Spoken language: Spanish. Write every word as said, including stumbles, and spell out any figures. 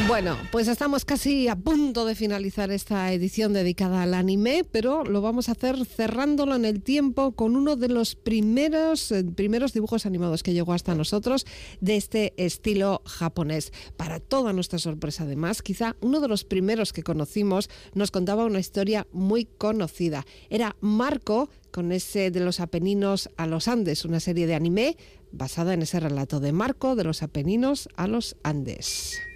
Bueno, pues estamos casi a punto de finalizar esta edición dedicada al anime, pero lo vamos a hacer cerrándolo en el tiempo con uno de los primeros, eh, primeros dibujos animados que llegó hasta nosotros de este estilo japonés. Para toda nuestra sorpresa, además, quizá uno de los primeros que conocimos nos contaba una historia muy conocida. Era Marco, con ese de los Apeninos a los Andes, una serie de anime basada en ese relato de Marco de los Apeninos a los Andes.